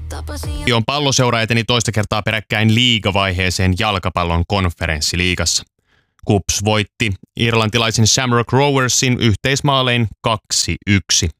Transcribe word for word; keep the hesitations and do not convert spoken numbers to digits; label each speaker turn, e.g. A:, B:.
A: On palloseura eteni toista kertaa peräkkäin liigavaiheeseen jalkapallon konferenssiliigassa. Kups voitti irlantilaisen Shamrock Roversin yhteismaalein kaksi yksi.